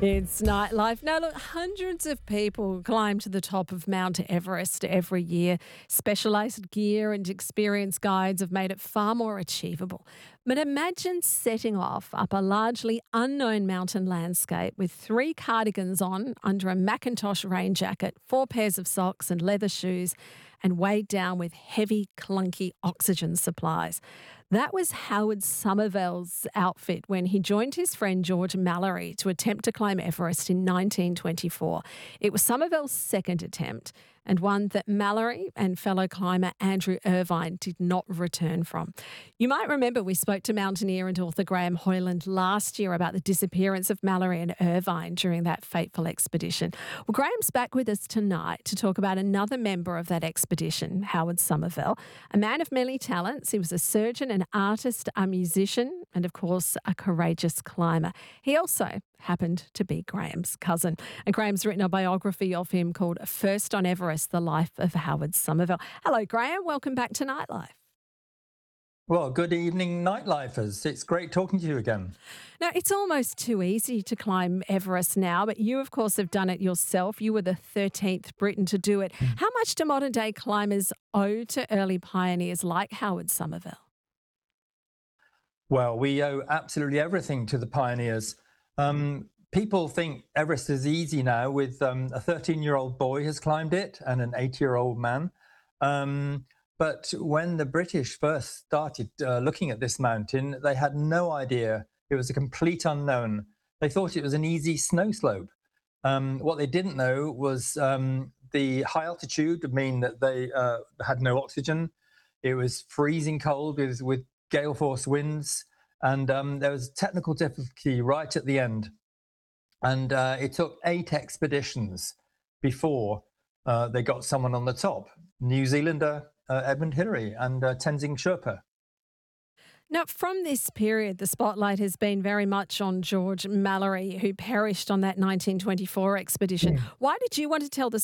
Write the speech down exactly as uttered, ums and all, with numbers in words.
It's nightlife. Now, look, hundreds of people climb to the top of Mount Everest every year. Specialised gear and experienced guides have made it far more achievable. But imagine setting off up a largely unknown mountain landscape with three cardigans on under a Macintosh rain jacket, four pairs of socks and leather shoes, and weighed down with heavy, clunky oxygen supplies. That was Howard Somerville's outfit when he joined his friend George Mallory to attempt to climb Everest in nineteen twenty-four. It was Somerville's second attempt, and one that Mallory and fellow climber Andrew Irvine did not return from. You might remember we spoke to mountaineer and author Graham Hoyland last year about the disappearance of Mallory and Irvine during that fateful expedition. Well, Graham's back with us tonight to talk about another member of that expedition, Howard Somerville, a man of many talents. He was a surgeon, an artist, a musician, and of course, a courageous climber. He also happened to be Graham's cousin. And Graham's written a biography of him called First on Everest, The Life of Howard Somerville. Hello, Graham. Welcome back to Nightlife. Well, good evening, Nightlifers. It's great talking to you again. Now, it's almost too easy to climb Everest now, but you, of course, have done it yourself. You were the thirteenth Briton to do it. How much do modern-day climbers owe to early pioneers like Howard Somerville? Well, we owe absolutely everything to the pioneers. Um, people think Everest is easy now with um, a thirteen-year-old boy has climbed it and an eight-year-old man. Um, but when the British first started uh, looking at this mountain, they had no idea. It was a complete unknown. They thought it was an easy snow slope. Um, what they didn't know was um, the high altitude would mean that they uh, had no oxygen. It was freezing cold with, with gale force winds. And um, there was technical difficulty right at the end. And uh, it took eight expeditions before uh, they got someone on the top. New Zealander uh, Edmund Hillary and uh, Tenzing Sherpa. Now, from this period, the spotlight has been very much on George Mallory, who perished on that nineteen twenty-four expedition. Yeah. Why did you want to tell the